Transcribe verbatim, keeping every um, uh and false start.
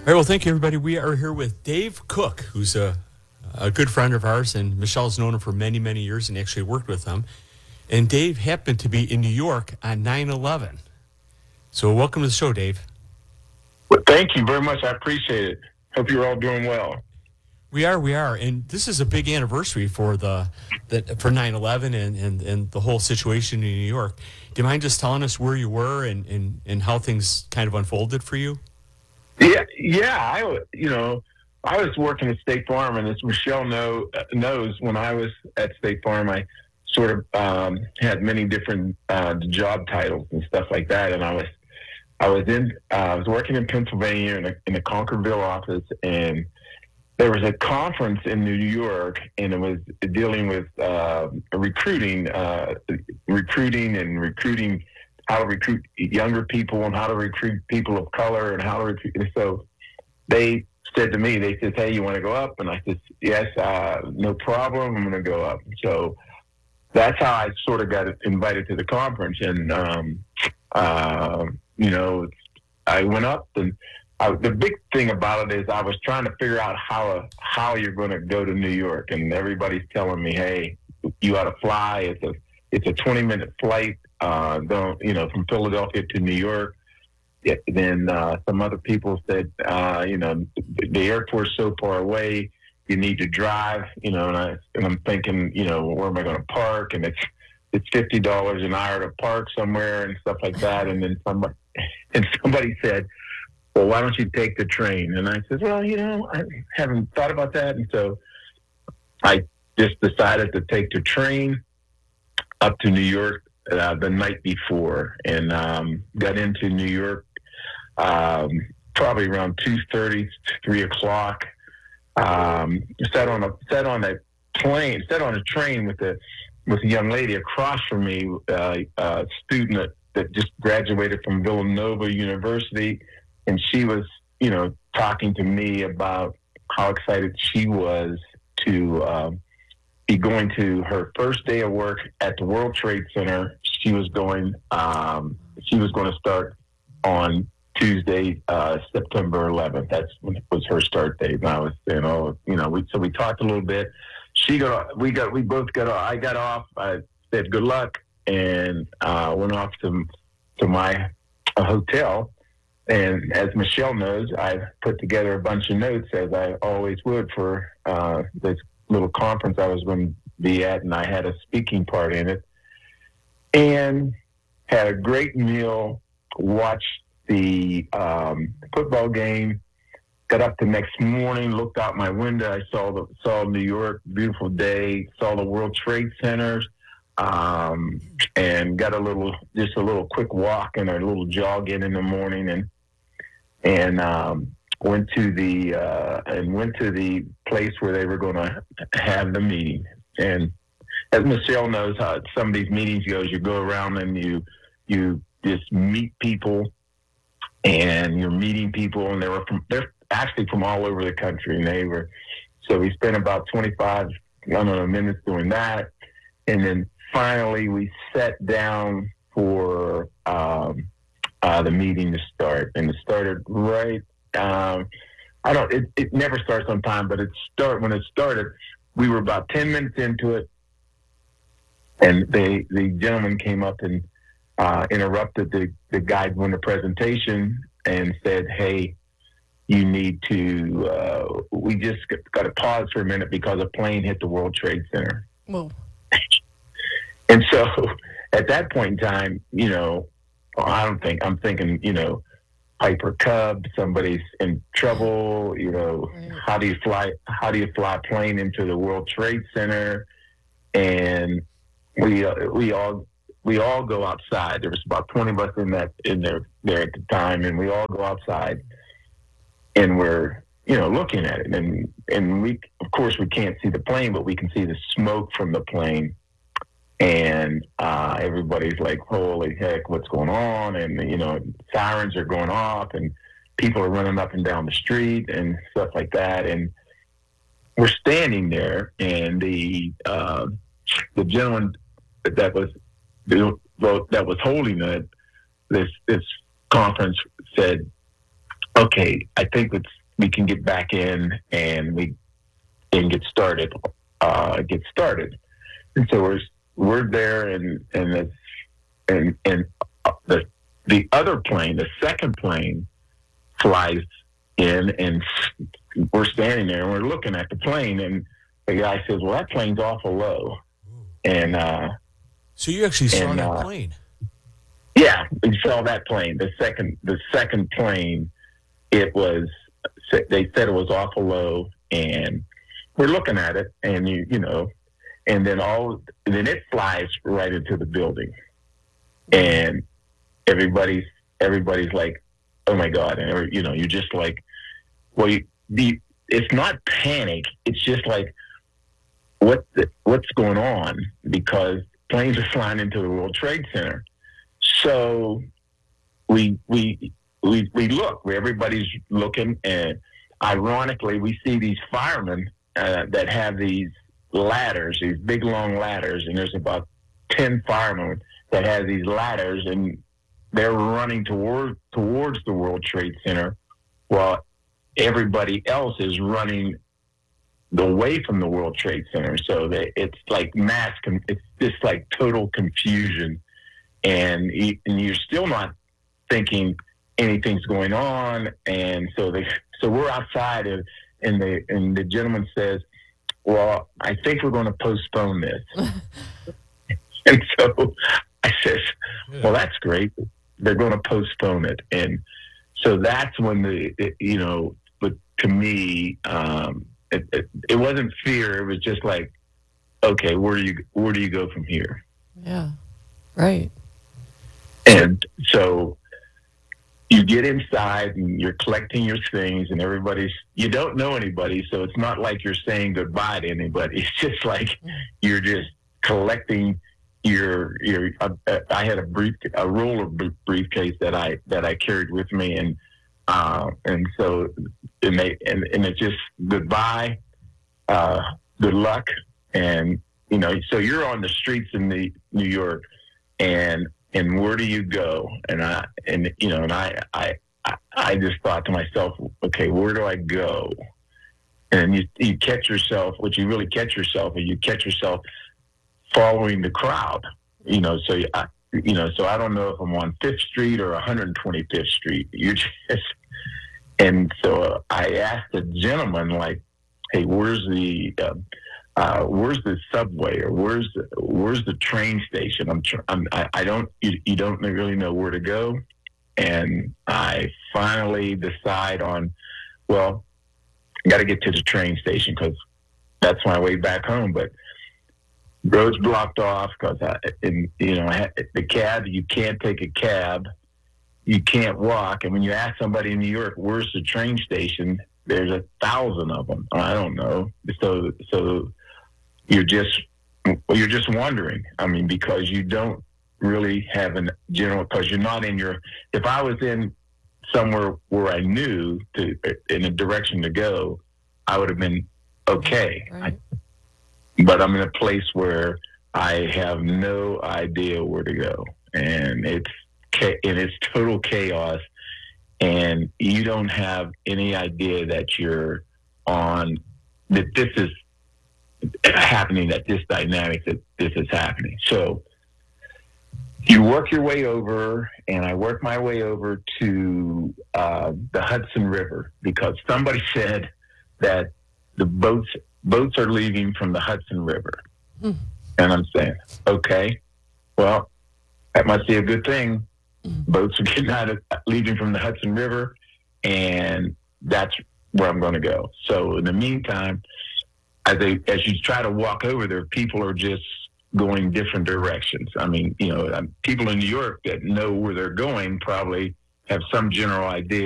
All right, well, thank you, everybody. We are here with Dave Cook, who's a, a good friend of ours, and Michelle's known him for many, many years and actually worked with him. And Dave happened to be in New York on nine eleven. So welcome to the show, Dave. Well, thank you very much. I appreciate it. Hope you're all doing well. We are, we are. And this is a big anniversary for the, the for nine eleven and, and, and the whole situation in New York. Do you mind just telling us where you were and, and, and how things kind of unfolded for you? Yeah, yeah. I, you know, I was working at State Farm, and as Michelle know, knows, when I was at State Farm, I sort of um, had many different uh, job titles and stuff like that. And I was, I was in, uh, I was working in Pennsylvania in, a, in the Conquerville office, and there was a conference in New York, and it was dealing with uh, recruiting, uh, recruiting and recruiting. How to recruit younger people and how to recruit people of color and how to recruit. And so they said to me, they said, "Hey, you want to go up?" And I said, "Yes, uh, no problem. I'm going to go up." So that's how I sort of got invited to the conference. And, um, uh, you know, I went up, and I, the big thing about it is I was trying to figure out how, how you're going to go to New York. And everybody's telling me, "Hey, you ought to fly. It's a, it's a twenty minute flight. Uh, going, you know, from Philadelphia to New York." Yeah, then uh, some other people said, uh, you know, the airport's so far away, you need to drive. You know, and, I, and I'm thinking, you know, where am I going to park? And it's it's fifty dollars an hour to park somewhere and stuff like that. And then somebody and somebody said, "Well, why don't you take the train?" And I said, "Well, you know, I haven't thought about that." And so I just decided to take the train up to New York Uh, the night before, and um, got into New York um, probably around two thirty, three o'clock. Um, sat on a sat on a plane, sat on a train with a with a young lady across from me, uh, a student that, that just graduated from Villanova University, and she was, you know, talking to me about how excited she was to uh, be going to her first day of work at the World Trade Center. She was going. Um, she was going to start on Tuesday, uh, September eleventh. That's when it was her start date. And I was, you know, you know, we so we talked a little bit. She got. We got. We both got. I got off. I said good luck, and uh, went off to to my uh, hotel. And as Michelle knows, I put together a bunch of notes, as I always would, for uh, this little conference I was going to be at, and I had a speaking part in it, and had a great meal, watched the um, football game, got up the next morning, looked out my window, I saw the saw New York, beautiful day, saw the World Trade Centers, um, and got a little, just a little quick walk and a little jog in in the morning, and and um, went to the uh, and went to the place where they were going to have the meeting. And as Michelle knows how some of these meetings goes, you go around and you you just meet people, and you're meeting people, and they were from they're actually from all over the country, and they were so we spent about twenty-five I don't know minutes doing that, and then finally we sat down for um, uh, the meeting to start, and it started right. Um, I don't. It, it never starts on time, but it start when it started. We were about ten minutes into it, and they the gentleman came up and uh, interrupted the the guy doing the presentation and said, "Hey, you need to. Uh, we just got to pause for a minute because a plane hit the World Trade Center." Whoa. And so, at that point in time, you know, I don't think I'm thinking, you know. Piper Cub, somebody's in trouble, you know, right. how do you fly, how do you fly a plane into the World Trade Center? And we, uh, we all, we all go outside. There was about twenty of us in that, in there, there at the time. And we all go outside and we're, you know, looking at it. And, and we, of course we can't see the plane, but we can see the smoke from the plane. And uh, everybody's like, "Holy heck, what's going on?" And, you know, sirens are going off and people are running up and down the street and stuff like that. And we're standing there, and the uh, the gentleman that was that was holding it, this this conference said, okay, I think it's, we can get back in and we and get started. Uh, get started. And so we're we're there, and and it's, and and the the other plane, the second plane, flies in, and we're standing there and we're looking at the plane, and the guy says, "Well, that plane's awful low," and uh, So you actually saw and that uh, plane. yeah, we saw that plane. The second the second plane, it was, they said it was awful low, and we're looking at it, and you you know, and then all and then it flies right into the building, and everybody's everybody's like, "Oh my God!" And every, you know, you're just like, well, you, the it's not panic. It's just like, what the, what's going on, because planes are flying into the World Trade Center. So we we we we look where everybody's looking, and ironically, we see these firemen uh, that have these ladders, these big long ladders, and there's about ten firemen that have these ladders, and they're running toward towards the World Trade Center, while everybody else is running away from the World Trade Center. So that it's like mass, it's just like total confusion, and and you're still not thinking anything's going on. And so they, so we're outside, and and the and the gentleman says, "Well, I think we're going to postpone this." And so I says, "Well, that's great. They're going to postpone it." And so that's when the, it, you know, but to me, um, it, it, it wasn't fear. It was just like, okay, where do you, where do you go from here? Yeah. Right. And so you get inside and you're collecting your things, and everybody's, you don't know anybody. So it's not like you're saying goodbye to anybody. It's just like you're just collecting your, your, uh, I had a brief, a roller briefcase that I, that I carried with me. And, uh, and so, and they, and, and it's just goodbye, uh, good luck. And, you know, so you're on the streets in the New York, and, and where do you go? And I, and, you know, and I, I, I just thought to myself, okay, where do I go? And you, you catch yourself, what you really catch yourself, and you catch yourself following the crowd, you know, so, I, you know, so I don't know if I'm on Fifth Street or one hundred twenty-fifth Street. You just, and so I asked the gentleman, like, hey, where's the, uh, uh, where's the subway, or where's the, where's the train station? I'm, tr- I'm I, I don't, you, you don't really know where to go. And I finally decide on, well, I got to get to the train station, because that's my way back home. But roads blocked off, because I, and, you know, I had, the cab, you can't take a cab, you can't walk. And when you ask somebody in New York, where's the train station? There's a thousand of them. I don't know. So, so you're just, you're just wondering. I mean, because you don't really have a general, because you're not in your, if I was in somewhere where I knew to, in a direction to go, I would have been okay. Right. I, but I'm in a place where I have no idea where to go, and it's and it's total chaos, and you don't have any idea that you're on, that this is happening, that this dynamic, that this is happening. So you work your way over, and I work my way over to uh, the Hudson River, because somebody said that the boats boats are leaving from the Hudson River. Mm. And I'm saying, okay, well, that must be a good thing. Mm. Boats are getting out of, leaving from the Hudson River, and that's where I'm going to go. So in the meantime, as they, as you try to walk over there, people are just going different directions. I mean, you know, people in New York that know where they're going probably have some general idea